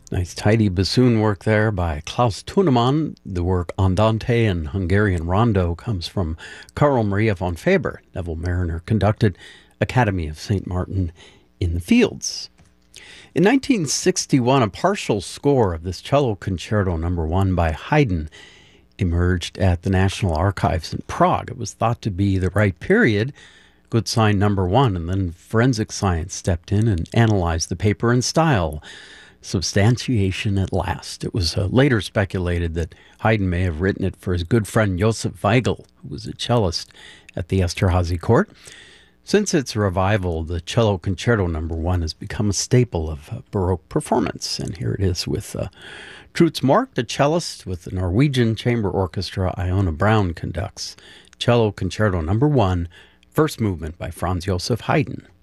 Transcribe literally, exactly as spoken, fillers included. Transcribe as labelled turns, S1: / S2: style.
S1: Nice tidy bassoon work there by Klaus Tunemann. The work Andante and Hungarian Rondo comes from Carl Maria von Faber. Neville Mariner conducted Academy of Saint Martin in the Fields. In nineteen sixty-one, a partial score of this cello concerto number one by Haydn emerged at the National Archives in Prague. It was thought to be the right period, good sign number one, and then forensic science stepped in and analyzed the paper and style. Substantiation at last. It was uh, later speculated that Haydn may have written it for his good friend Josef Weigl, who was a cellist at the Esterhazy court. Since its revival, the cello concerto number one has become a staple of uh, Baroque performance. And here it is with uh, Truls Mork, the cellist, with the Norwegian Chamber Orchestra. Iona Brown conducts cello concerto number one, first movement by Franz Joseph Haydn.